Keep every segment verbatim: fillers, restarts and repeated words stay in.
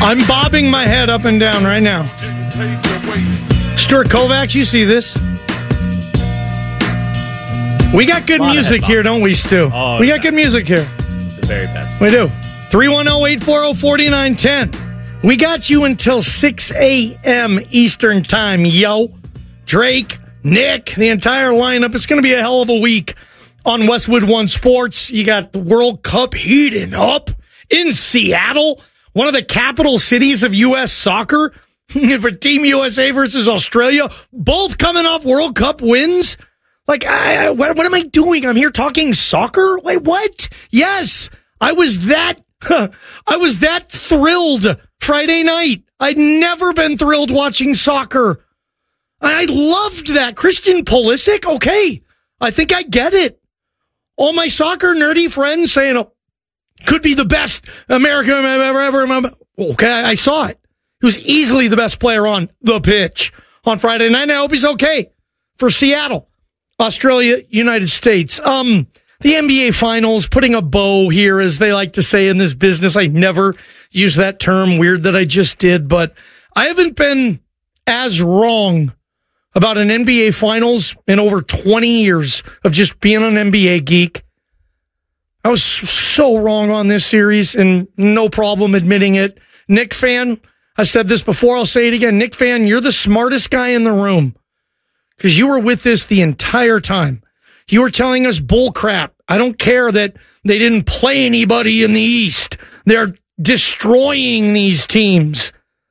I'm bobbing my head up and down right now. Stuart Kovacs, you see this? We got good music here, don't we, Stu? Oh, we got good music here. The very best. We do. three one zero, eight four zero, four nine one zero. We got you until six a.m. Eastern Time, yo. Drake, Nick, the entire lineup. It's going to be a hell of a week on Westwood One Sports. You got the World Cup heating up in Seattle, one of the capital cities of U S soccer. For Team U S A versus Australia, both coming off World Cup wins. Like, I, I, what, what am I doing? I'm here talking soccer? Wait, what? Yes, I was that, I was that thrilled Friday night. I'd never been thrilled watching soccer. I loved that. Christian Pulisic, okay, I think I get it. All my soccer nerdy friends saying, oh, could be the best American ever, ever, ever. Okay, I, I saw it. He was easily the best player on the pitch on Friday night. I hope he's okay for Seattle, Australia, United States. Um, the N B A Finals, putting a bow here, as they like to say in this business. I never use that term. Weird that I just did, but I haven't been as wrong about an N B A Finals in over twenty years of just being an N B A geek. I was so wrong on this series, and no problem admitting it. Knick fan, I said this before, I'll say it again. Knick fan, you're the smartest guy in the room because you were with this the entire time. You were telling us bull crap. I don't care that they didn't play anybody in the East. They're destroying these teams.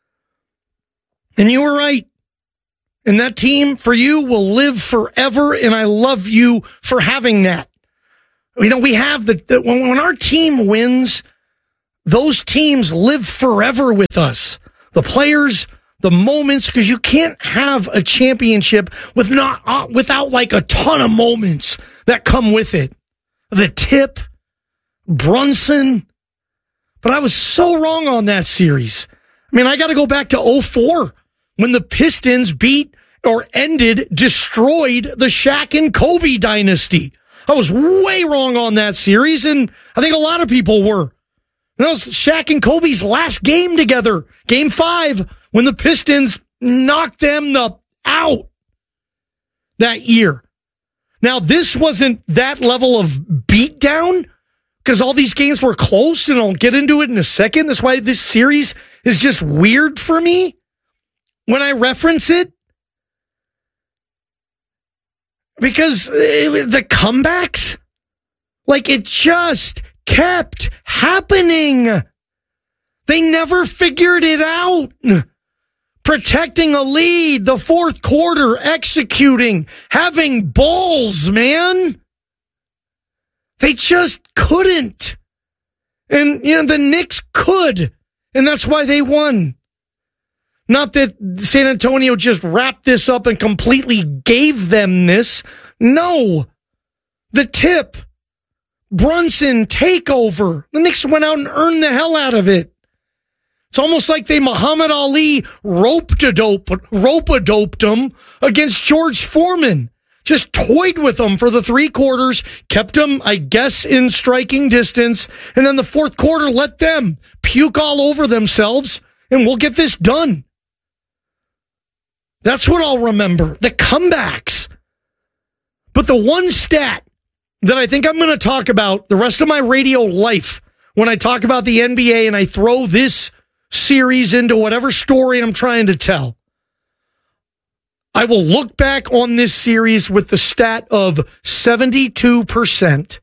And you were right. And that team for you will live forever, and I love you for having that. You know, we have the, the when, when our team wins, those teams live forever with us. The players, the moments, because you can't have a championship with not uh, without like a ton of moments that come with it. The tip, Brunson. But I was so wrong on that series. I mean, I got to go back to oh four when the Pistons beat or ended, destroyed the Shaq and Kobe dynasty. I was way wrong on that series, and I think a lot of people were. That was Shaq and Kobe's last game together, game five, when the Pistons knocked them the out that year. Now, this wasn't that level of beatdown because all these games were close, and I'll get into it in a second. That's why this series is just weird for me when I reference it. Because it, the comebacks, like it just kept happening. They never figured it out. Protecting a lead, the fourth quarter, executing, having balls, man. They just couldn't. And, you know, the Knicks could. And that's why they won. Not that San Antonio just wrapped this up and completely gave them this. No. The tip. Brunson takeover. The Knicks went out and earned the hell out of it. It's almost like they Muhammad Ali rope-a-dope, rope-a-doped him against George Foreman. Just toyed with them for the three quarters, kept them, I guess, in striking distance, and then the fourth quarter let them puke all over themselves, and we'll get this done. That's what I'll remember, the comebacks. But the one stat that I think I'm going to talk about the rest of my radio life when I talk about the N B A and I throw this series into whatever story I'm trying to tell, I will look back on this series with the stat of seventy-two percent.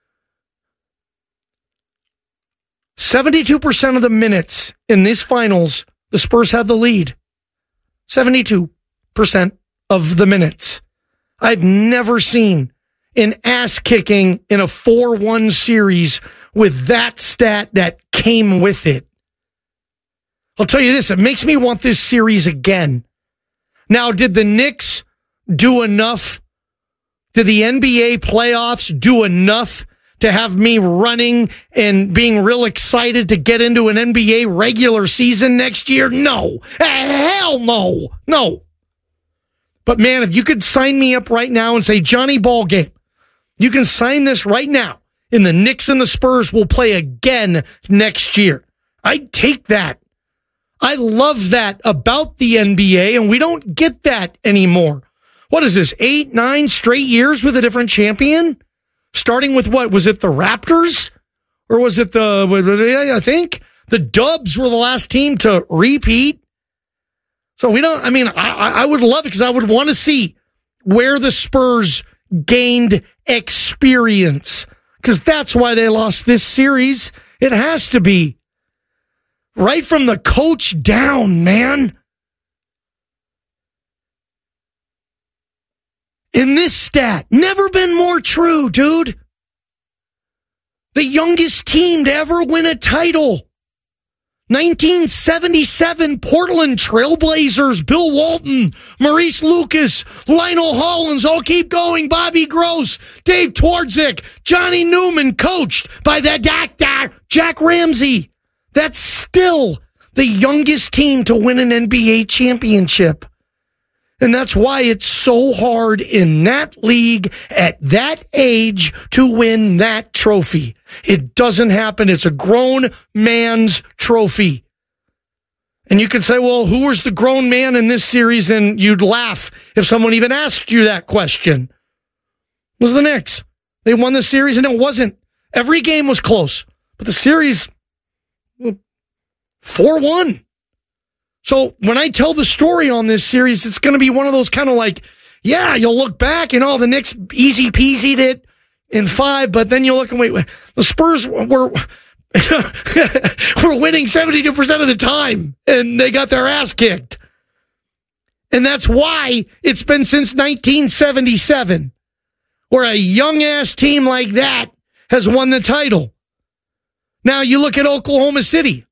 seventy-two percent of the minutes in these finals, the Spurs had the lead. seventy-two percent of the minutes. I've never seen an ass-kicking in a four one series with that stat that came with it. I'll tell you this, it makes me want this series again. Now, did the Knicks do enough? Did the N B A playoffs do enough to have me running and being real excited to get into an N B A regular season next year? No. Hell no. No. But man, if you could sign me up right now and say, Johnny Ballgame, you can sign this right now, and the Knicks and the Spurs will play again next year. I'd take that. I love that about the N B A, and we don't get that anymore. What is this, eight, nine straight years with a different champion? Starting with what? Was it the Raptors? Or was it the, I think, the Dubs were the last team to repeat? So we don't, I mean, I, I would love it because I would want to see where the Spurs gained experience, because that's why they lost this series. It has to be. Right from the coach down, man. In this stat, never been more true, dude. The youngest team to ever win a title. nineteen seventy-seven Portland Trailblazers, Bill Walton, Maurice Lucas, Lionel Hollins, all keep going, Bobby Gross, Dave Twardzik, Johnny Newman, coached by the doctor, Jack Ramsey. That's still the youngest team to win an N B A championship. And that's why it's so hard in that league at that age to win that trophy. It doesn't happen. It's a grown man's trophy. And you could say, well, who was the grown man in this series? And you'd laugh if someone even asked you that question. It was the Knicks. They won the series, and it wasn't. Every game was close. But the series, four one. So when I tell the story on this series, it's going to be one of those kind of like, yeah, you'll look back and, oh, the Knicks easy peasied it in five, but then you look and wait, wait the Spurs were were winning seventy-two percent of the time, and they got their ass kicked. And that's why it's been since nineteen seventy-seven, where a young-ass team like that has won the title. Now you look at Oklahoma City.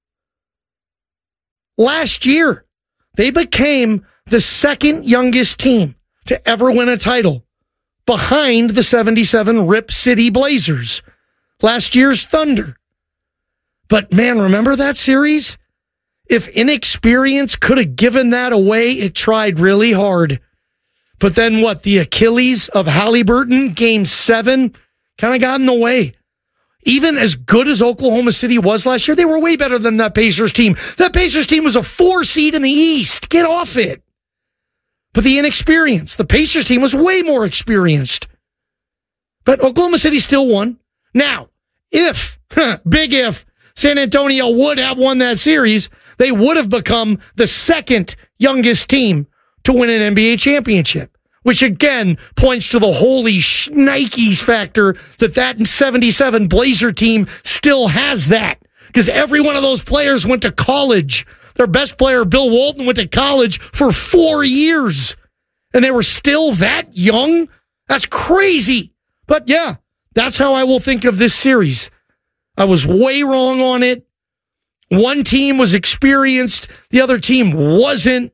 Last year, they became the second youngest team to ever win a title, behind the seventy-seven Rip City Blazers, last year's Thunder. But man, remember that series? If inexperience could have given that away, it tried really hard. But then what? The Achilles of Halliburton, game seven, kind of got in the way. Even as good as Oklahoma City was last year, they were way better than that Pacers team. That Pacers team was a four seed in the East. Get off it. But the inexperience, the Pacers team was way more experienced. But Oklahoma City still won. Now, if, big if, San Antonio would have won that series, they would have become the second youngest team to win an N B A championship. Which again points to the holy shnikes factor that that seventy-seven Blazer team still has that. Because every one of those players went to college. Their best player, Bill Walton, went to college for four years. And they were still that young? That's crazy. But yeah, that's how I will think of this series. I was way wrong on it. One team was experienced. The other team wasn't.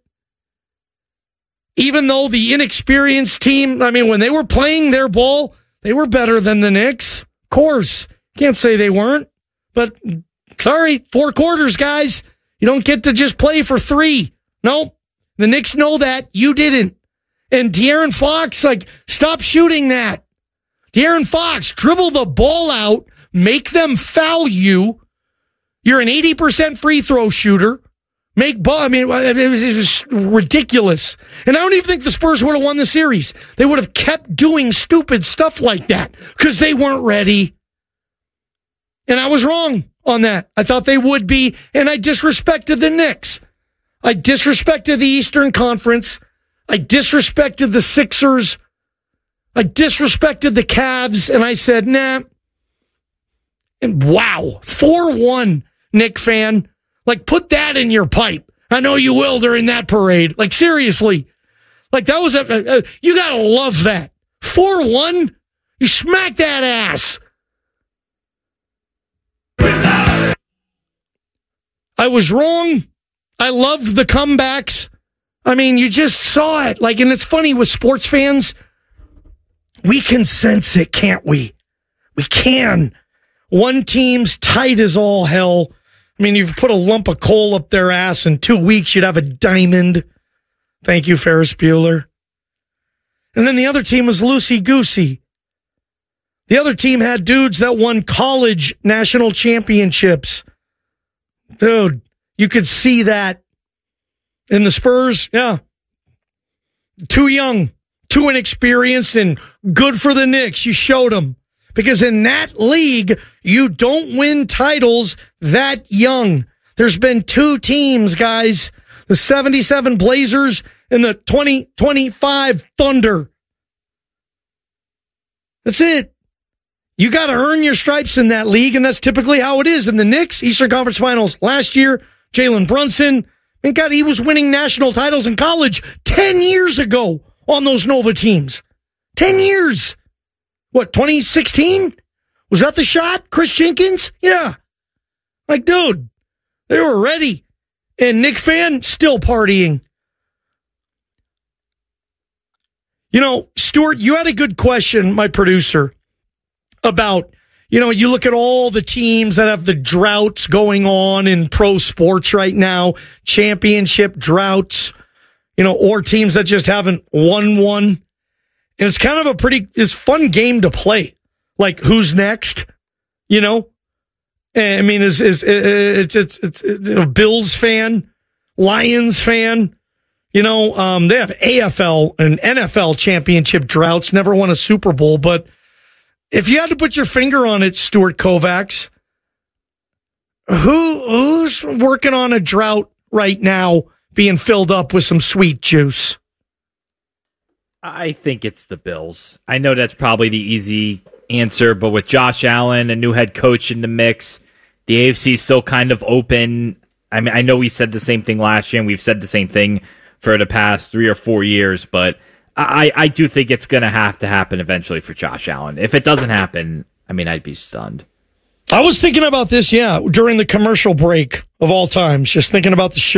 Even though the inexperienced team, I mean, when they were playing their ball, they were better than the Knicks. Of course. Can't say they weren't. But, sorry, four quarters, guys. You don't get to just play for three. Nope. The Knicks know that. You didn't. And De'Aaron Fox, like, stop shooting that. De'Aaron Fox, dribble the ball out, make them foul you. You're an eighty percent free throw shooter. Make ball. I mean, it was, it was ridiculous. And I don't even think the Spurs would have won the series. They would have kept doing stupid stuff like that because they weren't ready. And I was wrong on that. I thought they would be, and I disrespected the Knicks. I disrespected the Eastern Conference. I disrespected the Sixers. I disrespected the Cavs, and I said, nah. And wow, four one, Knick fan. Like, put that in your pipe. I know you will during that parade. Like, seriously. Like, that was, a, a, a you gotta love that. four one? You smack that ass. I was wrong. I loved the comebacks. I mean, you just saw it. Like, and it's funny with sports fans, we can sense it, can't we? We can. One team's tight as all hell. I mean, you've put a lump of coal up their ass. In two weeks, you'd have a diamond. Thank you, Ferris Bueller. And then the other team was loosey-goosey. The other team had dudes that won college national championships. Dude, you could see that And the Spurs, yeah, too young, too inexperienced, and good for the Knicks. You showed them. Because in that league, you don't win titles that young. There's been two teams, guys, the seventy-seven Blazers and the twenty twenty-five Thunder. That's it. You got to earn your stripes in that league, and that's typically how it is. In the Knicks, Eastern Conference Finals last year, Jalen Brunson, and God, he was winning national titles in college ten years ago on those Nova teams. ten years. What, twenty sixteen? Was that the shot? Chris Jenkins? Yeah. Like, dude, they were ready. And Knick fan, still partying. You know, Stuart, you had a good question, my producer, about, you know, you look at all the teams that have the droughts going on in pro sports right now, championship droughts, you know, or teams that just haven't won one. And it's kind of a pretty, it's fun game to play. Like, who's next? You know? I mean, is is it's it's it's, it's you know, Bills fan, Lions fan. You know, um, they have A F L and N F L championship droughts. Never won a Super Bowl, but if you had to put your finger on it, Stuart Kovacs, who who's working on a drought right now, being filled up with some sweet juice? I think it's the Bills. I know that's probably the easy answer, but with Josh Allen, a new head coach in the mix, the A F C is still kind of open. I mean, I know we said the same thing last year, and we've said the same thing for the past three or four years, but I, I do think it's going to have to happen eventually for Josh Allen. If it doesn't happen, I mean, I'd be stunned. I was thinking about this, yeah, during the commercial break of all times, just thinking about the show.